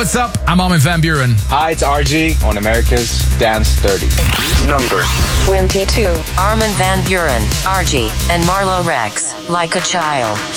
what's up? I'm Armin van Buuren. Hi, it's RG on America's Dance 30. Number 22. Armin van Buuren, RG, and Marlo Rex, Like a Child.